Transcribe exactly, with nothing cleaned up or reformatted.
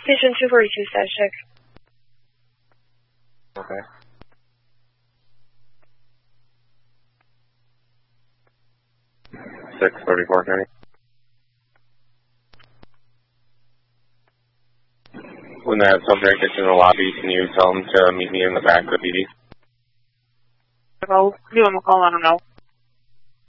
Station two forty-two, status check. Okay. six thirty-four, Kenny. When that subject gets in the lobby, can you tell him to meet me in the back of the B D? I'll give him a call, let him know.